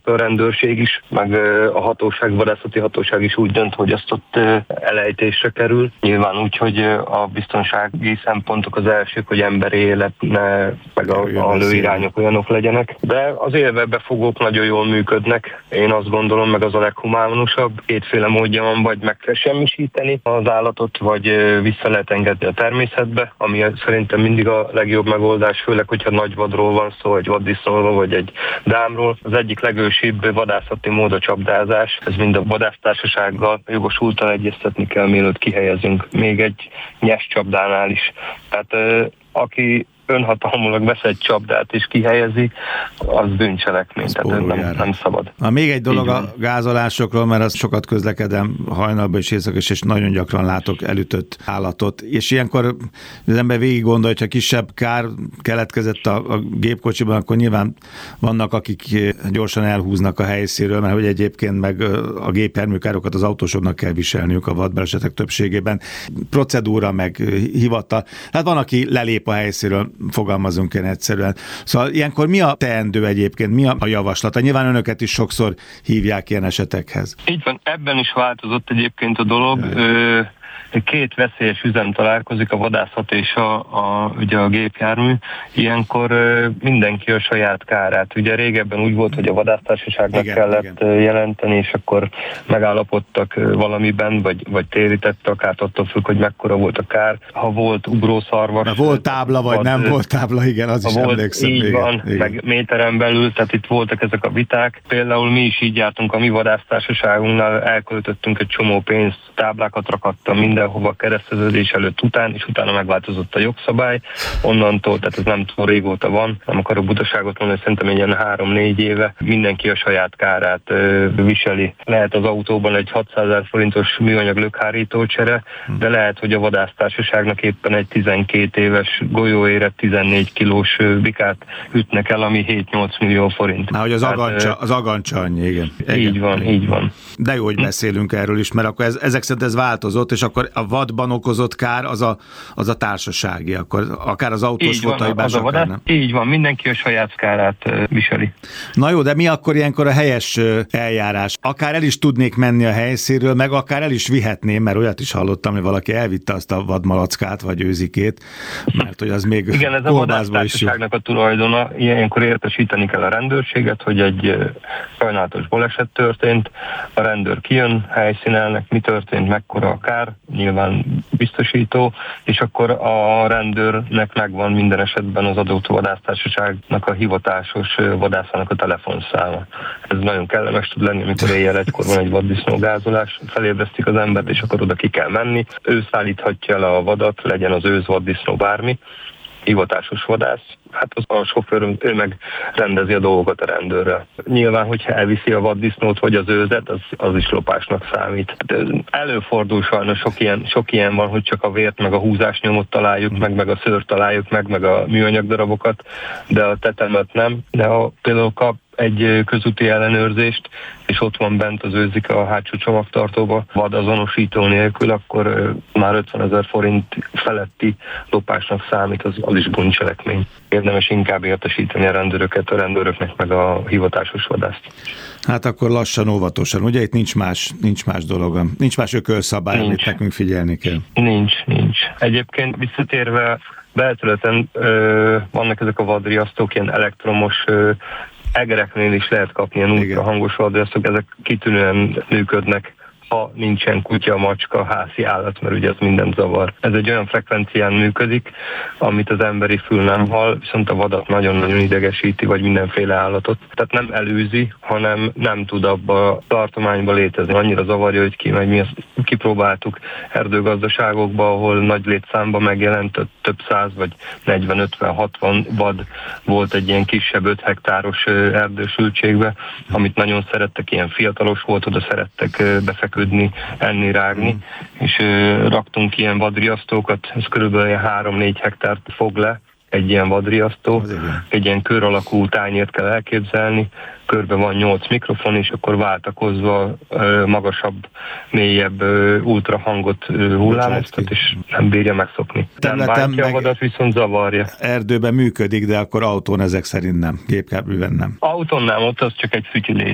a rendőrség is, meg a hatóság, vadászati hatóság is úgy dönt, hogy azt ott elejtésre kerül. Nyilván úgy, hogy a biztonsági szempontok az elsők, hogy emberi élet ne, meg a lőirányok olyanok legyenek. De az élvebefogók nagyon jól működnek. Én azt gondolom, meg az a leghumánusabb. Kétféle módja van, vagy meg kell semmisíteni az állatot, vagy vissza lehet engedni a természetbe, ami szerintem mindig a legjobb megoldás, főleg, hogyha nagy vadról van szó, egy vaddisznóról, vagy egy dámról. Az egyik legősibb vadászati mód a csapdázás. Ez mind a vadásztársasággal jogosultan egyeztetni kell, mielőtt kihelyezünk. Még egy nyers csapdánál is. Tehát aki önhatalmulag vesz egy csapdát és kihelyezi, az bűncselekmény, tehát nem szabad. Még egy dolog a gázolásokról, mert azt sokat közlekedem hajnalban és éjszaka, és nagyon gyakran látok elütött állatot, és ilyenkor az ember végig gondolja, hogyha kisebb kár keletkezett a gépkocsiban, akkor nyilván vannak, akik gyorsan elhúznak a helyszínről, mert hogy egyébként meg a gépjárműkárokat az autósoknak kell viselniük a vadbalesetek többségében. Procedúra, meg hivatal. Hát van, aki lelép a helyszínről, fogalmazunk én egyszerűen. Szóval ilyenkor mi a teendő egyébként, mi a javaslata? Nyilván önöket is sokszor hívják ilyen esetekhez. Így van, ebben is változott egyébként a dolog. Két veszélyes üzem találkozik, a vadászat és ugye a gépjármű. Ilyenkor mindenki a saját kárát. Ugye régebben úgy volt, hogy a vadásztársaságnak kellett jelenteni, és akkor megállapodtak valamiben, vagy térítettek át attól függ, hogy mekkora volt a kár. Ha volt ugrószarvas... Na, volt tábla, vagy nem volt tábla, igen, az is emlékszem. Így van, meg méteren belül, tehát itt voltak ezek a viták. Például mi is így jártunk a mi vadásztársaságunknál, elköltöttünk egy csomó pénzt, táblákat rakadtam mindenhova kereszteződés előtt után, és utána megváltozott a jogszabály. Onnantól, tehát ez nem túl régóta van, nem akarok butaságot mondani, szerintem ilyen 3-4 éve mindenki a saját kárát viseli. Lehet az autóban egy 600 000 forintos műanyag lökhárítócsere, de lehet, hogy a vadásztársaságnak éppen egy 12 éves golyóérett 14 kilós bikát ütnek el, ami 7-8 millió forint. Hogy az agancsa annyi, igen. Így van. De jó, hogy beszélünk erről is, mert akkor ezek szerint ez változott, és akkor a vadban okozott kár az a társasági, akkor akár az autós fotajbás, akár nem. Így van, mindenki a saját kárát viseli. Na jó, de mi akkor ilyenkor a helyes eljárás? Akár el is tudnék menni a helyszínről, meg akár el is vihetném, mert olyat is hallottam, hogy valaki elvitte azt a vadmalackát, vagy őzikét, mert hogy az még igen, ez a vadásztársaságnak a tulajdona, ilyenkor értesíteni kell a rendőrséget, hogy egy sajnálatos baleset történt, a rendőr kijön, helyszínelnek, mi történt, mekkora a kár, nyilván biztosító, és akkor a rendőrnek megvan minden esetben az adott vadásztársaságnak a hivatásos vadászának a telefonszáma. Ez nagyon kellemes tud lenni, amikor éjjel egykor van egy vaddisznógázolás, felébresztik az embert, és akkor oda ki kell menni. Ő szállíthatja el a vadat, legyen az őz, vaddisznó, bármi, hivatásos vadász, hát a sofőr, ő meg rendezi a dolgokat a rendőrrel. Nyilván, hogyha elviszi a vaddisznót vagy az őzet, az is lopásnak számít. Előfordul sajnos, sok ilyen van, hogy csak a vért meg a húzásnyomot találjuk meg a szőrt találjuk meg a műanyag darabokat, de a tetemet nem. De ha például kap egy közúti ellenőrzést, és ott van bent az őzik a hátsó csomagtartóba, vadazonosító nélkül, akkor már 50 000 forint feletti lopásnak számít, az is bűncselekmény. Érdemes inkább értesíteni a rendőröket, a rendőröknek meg a hivatásos vadászt. Hát akkor lassan, óvatosan. Ugye itt nincs más dolog, nincs más ökölszabály, amit nekünk figyelni kell. Nincs. Egyébként visszatérve, belterületen vannak ezek a vadriasztók, ilyen elektromos egereknél is lehet kapni ilyen ultrahangos vadriasztók, ezek kitűnően működnek, ha nincsen kutya, macska, házi állat, mert ugye ez mindent zavar. Ez egy olyan frekvencián működik, amit az emberi fül nem hall, viszont a vadat nagyon-nagyon idegesíti, vagy mindenféle állatot. Tehát nem elűzi, hanem nem tud abba a tartományba létezni. Annyira zavarja, hogy kimegy. Mi ezt kipróbáltuk erdőgazdaságokba, ahol nagy létszámban megjelent több száz, vagy 40-50-60 vad volt egy ilyen kisebb 5 hektáros erdősültségbe, amit nagyon szerettek, ilyen fiatalos volt, oda szerettek befeküdni, enni, rágni, és raktunk ilyen vadriasztókat, ez körülbelül 3-4 hektárt fog le, egy ilyen vadriasztó, egy ilyen kör alakú tányért kell elképzelni, körbe van 8 mikrofon, és akkor váltakozva magasabb, mélyebb ultrahangot hullámoztat, és nem bírja megszokni. Nem bántja a vadat, viszont zavarja. Erdőben működik, de akkor autón ezek szerint nem, gépjárműven nem. Autón nem, ott az csak egy fütyülés.